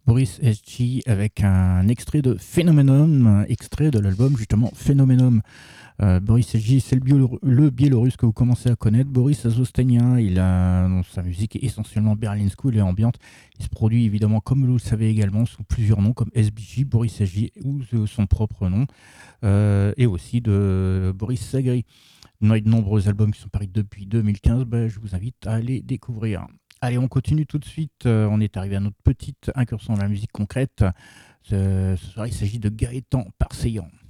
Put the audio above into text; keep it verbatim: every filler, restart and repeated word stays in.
Boris S G avec un extrait de Phenomenon, un extrait de l'album justement Phenomenon. Euh, Boris S G, c'est le, Biélor- le Biélorusse que vous commencez à connaître. Boris Azostenien, il a dans sa musique est essentiellement Berlin School et ambiante. Il se produit évidemment, comme vous le savez également, sous plusieurs noms comme S B J, Boris S G ou de son propre nom, euh, et aussi de Boris Sagri. Il y a de nombreux albums qui sont parus depuis deux mille quinze, ben, je vous invite à les découvrir. Allez, on continue tout de suite. Euh, on est arrivé à notre petite incursion dans la musique concrète. Ce, ce soir, il s'agit de Gaëtan Parseillan.